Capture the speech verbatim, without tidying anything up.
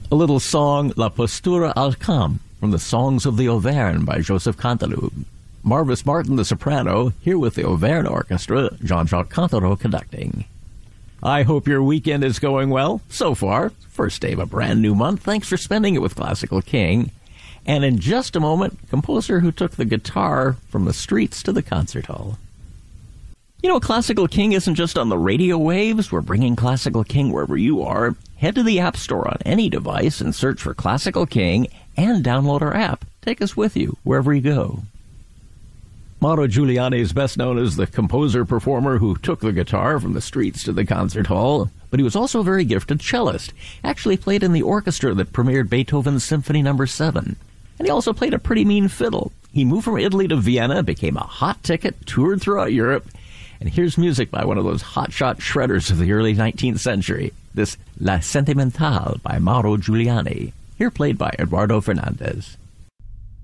A little song, La Postura al Camp, from the Songs of the Auvergne by Joseph Canteloup. Marvis Martin, the soprano, here with the Auvergne Orchestra, Jean-Jacques Cantereau conducting. I hope your weekend is going well so far. First day of a brand new month. Thanks for spending it with Classical King. And in just a moment, composer who took the guitar from the streets to the concert hall. You know, Classical King isn't just on the radio waves. We're bringing Classical King wherever you are. Head to the App Store on any device and search for Classical King and download our app. Take us with you wherever you go. Mauro Giuliani is best known as the composer-performer who took the guitar from the streets to the concert hall, but he was also a very gifted cellist. Actually played in the orchestra that premiered Beethoven's Symphony Number seven. And he also played a pretty mean fiddle. He moved from Italy to Vienna, became a hot ticket, toured throughout Europe, and here's music by one of those hotshot shredders of the early nineteenth century. This La Sentimentale by Mauro Giuliani, here played by Eduardo Fernandez.